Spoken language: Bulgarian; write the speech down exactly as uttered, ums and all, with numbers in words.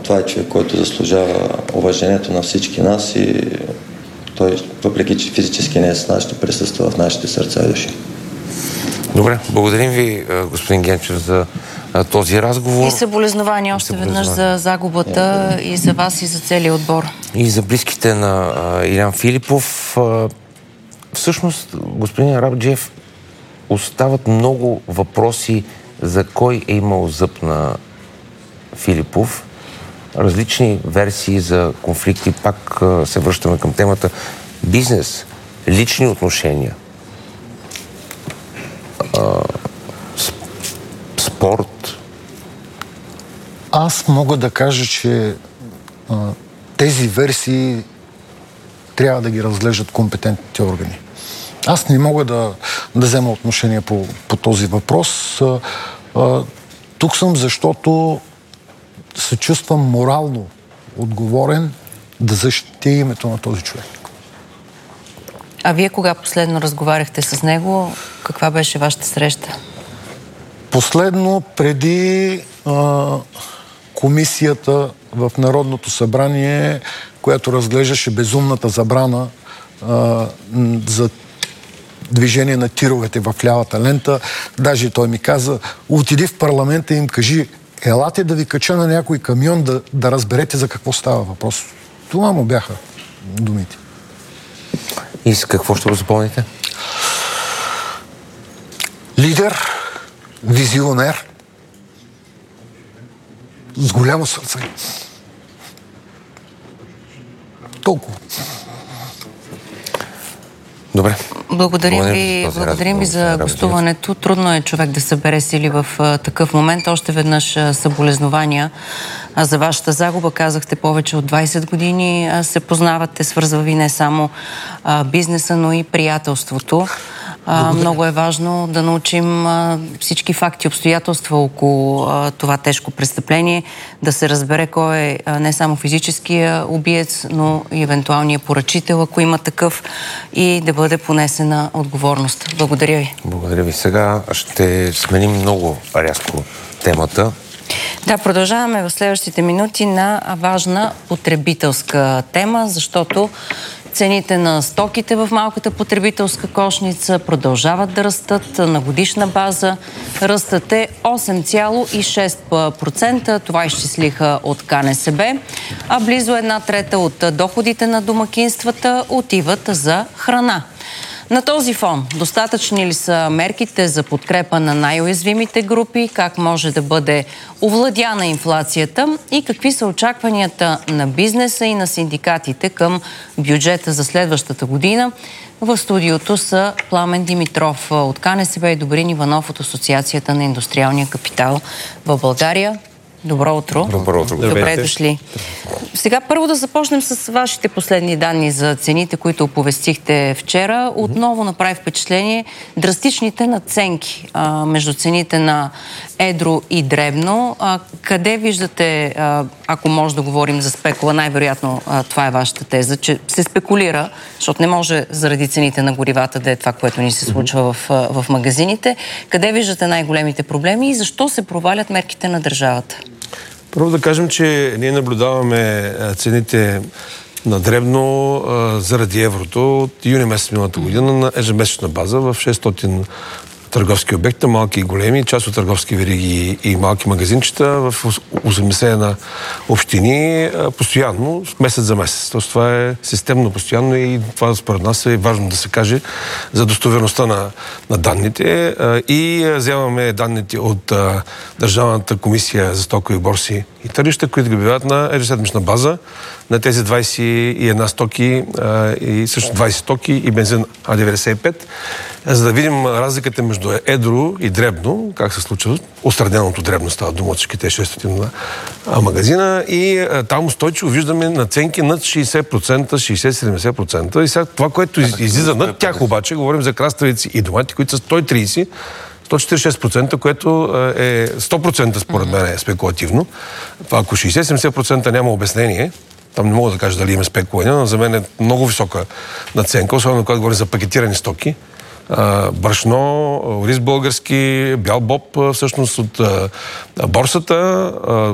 това е човек, който заслужава уважението на всички нас и той, въпреки че физически не е с нас, ще присъства в нашите сърца и души. Добре, благодарим ви, господин Генчев, за този разговор. И съболезнования още веднъж за загубата и за вас, и за целия отбор. И за близките на Илян Филипов. Всъщност, господин Арабаджиев, остават много въпроси за кой е имал зъб на Филипов. Различни версии за конфликти. Пак се връщаме към темата бизнес, лични отношения, спорт. Аз мога да кажа, че а, тези версии трябва да ги разглеждат компетентните органи. Аз не мога да, да взема отношение по, по този въпрос. А, а, тук съм, защото се чувствам морално отговорен да защитя името на този човек. А вие кога последно разговаряхте с него? Каква беше вашата среща? Последно преди а, комисията в Народното събрание, която разглеждаше безумната забрана а, за движение на тировете в лявата лента. Даже той ми каза, отиди в парламента и им кажи, елате да ви кача на някой камион да, да разберете за какво става въпрос. Това му бяха думите. И с какво ще го запомните? Лидер, визионер, с голямо сърце. Толкова. Добре. Благодарим ви, благодарим ви за гостуването. Трудно е човек да събере сили в а, такъв момент. Още веднъж а, съболезнования а, за вашата загуба. Казахте, повече от двайсет години а, се познавате. Свързва ви не само а, бизнеса, но и приятелството. А, много е важно да научим а, всички факти и обстоятелства около а, това тежко престъпление, да се разбере кой е а, не само физическия убиец, но и евентуалния поръчител, ако има такъв, и да бъде понесена отговорност. Благодаря ви. Благодаря ви. Сега ще сменим много рязко темата. Да, продължаваме в следващите минути на важна потребителска тема, защото цените на стоките в малката потребителска кошница продължават да растат на годишна база. Ръстът е осем цяло и шест процента. Това изчислиха от КНСБ. А близо една трета от доходите на домакинствата отиват за храна. На този фон, достатъчни ли са мерките за подкрепа на най-уязвимите групи? Как може да бъде овладяна инфлацията? И какви са очакванията на бизнеса и на синдикатите към бюджета за следващата година? В студиото са Пламен Димитров от КНСБ и Добрин Иванов от Асоциацията на индустриалния капитал в България. Добро утро. Добро утро. Добре Добре дошли. Сега първо да започнем с вашите последни данни за цените, които оповестихте вчера. Отново направи впечатление драстичните надценки а, между цените на едро и дребно. А, къде виждате, а, ако може да говорим за спекула, най-вероятно а, това е вашата теза, че се спекулира, защото не може заради цените на горивата да е това, което ни се случва в, в магазините. Къде виждате най-големите проблеми и защо се провалят мерките на държавата? Първо да кажем, че ние наблюдаваме цените на дребно а, заради еврото от юни месец миналата година на ежемесечна база в шестстотин търговски обекта, малки и големи, част от търговски вериги и малки магазинчета в осемдесет на общини постоянно, месец за месец. Тоест това е системно постоянно и това според нас е важно да се каже за достоверността на, на данните. И вземаме данните от а, Държавната комисия за стокови борси и тържища, които ги обявяват на ежеседмична база на тези двайсет и една стоки а, и също двайсет стоки и бензин А деветдесет и пет, за да видим разликата между едро и дребно, как се случва. Осреденото дребно става дума от всички тези шестстотин магазина и а, там устойчиво виждаме наценки над шейсет процента, шейсет до седемдесет процента. И сега това, което из, излиза над тях обаче, говорим за краставици и домати, които са сто и трийсет, сто четирийсет и шест процента, което е сто процента според мен е спекулативно. Ако шейсет до седемдесет процента няма обяснение, там не мога да кажа дали има спекулация, но за мен е много висока наценка, особено когато говорим за пакетирани стоки. Брашно, рис български, бял боб, всъщност от борсата,